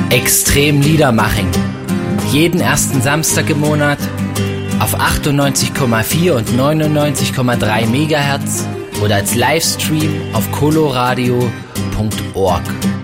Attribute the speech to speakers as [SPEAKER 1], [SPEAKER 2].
[SPEAKER 1] Extrem Liedermaching. Jeden ersten Samstag im Monat auf 98,4 und 99,3 MHz oder als Livestream auf coloradio.org.